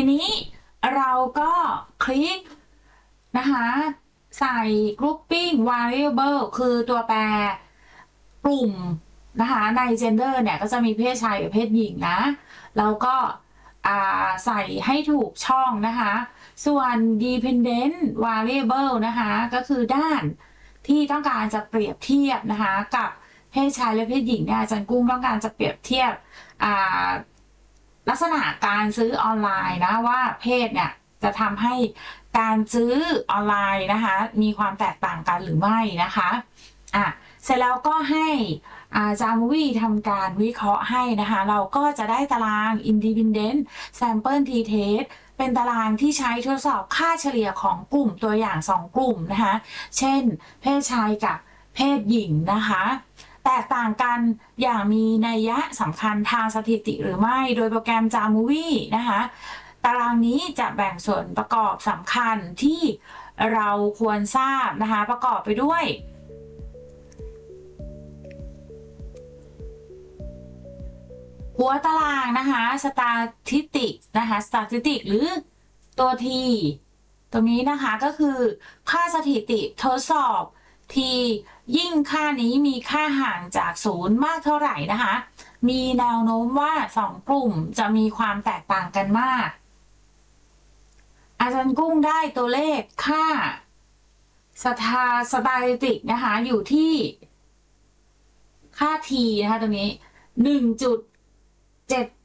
นี้เราก็คลิกนะคะใส่ grouping variable คือตัวแปรกลุ่มนะคะใน gender เนี่ยก็จะมีเพศชายกับเพศหญิงนะแล้วก็ใส่ให้ถูกช่องนะคะส่วน dependent variable นะคะก็คือด้านที่ต้องการจะเปรียบเทียบนะคะกับเพศชายและเพศหญิงเนี่ยอาจารย์กุ้งต้องการจะเปรียบเทียบลักษณะการซื้อออนไลน์นะว่าเพศเนี่ยจะทำให้การซื้อออนไลน์นะคะมีความแตกต่างกันหรือไม่นะคะเสร็จแล้วก็ให้Jamovi ทำการวิเคราะห์ให้นะคะเราก็จะได้ตาราง Independent Sample T-Test เป็นตารางที่ใช้ทดสอบค่าเฉลี่ยของกลุ่มตัวอย่าง2กลุ่มนะคะเช่นเพศชายกับเพศหญิงนะคะแตกต่างกันอย่างมีนัยสำคัญทางสถิติหรือไม่โดยโปรแกรม Jamovi นะคะตารางนี้จะแบ่งส่วนประกอบสำคัญที่เราควรทราบนะคะประกอบไปด้วยหัวตารางนะคะสถิตินะคะสถิติหรือตัว T ตรงนี้นะคะก็คือค่าสถิติทดสอบ T ยิ่งค่านี้มีค่าห่างจาก0มากเท่าไหร่นะคะมีแนวโน้มว่า2กลุ่มจะมีความแตกต่างกันมากอาจารย์กุ้งได้ตัวเลขค่าสถิตินะคะอยู่ที่ค่า T นะคะตรงนี้1.7